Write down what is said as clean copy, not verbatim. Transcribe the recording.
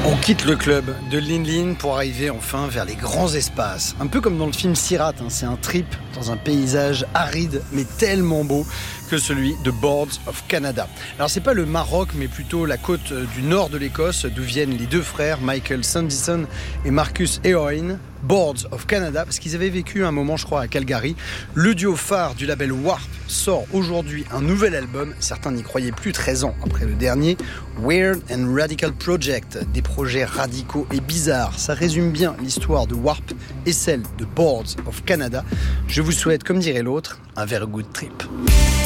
On quitte le club de Linlin pour arriver enfin vers les grands espaces. Un peu comme dans le film Sirat, c'est un trip dans un paysage aride mais tellement beau que celui de Boards of Canada. Alors c'est pas le Maroc mais plutôt la côte du nord de l'Écosse d'où viennent les deux frères Michael Sandison et Marcus Eoin. Boards of Canada parce qu'ils avaient vécu un moment je crois à Calgary. Le duo phare du label Warp sort aujourd'hui un nouvel album, certains n'y croyaient plus 13 ans après le dernier, Weird and Radical Project, des projets radicaux et bizarres. Ça résume bien l'histoire de Warp et celle de Boards of Canada. Je vous souhaite, comme dirait l'autre, un very good trip.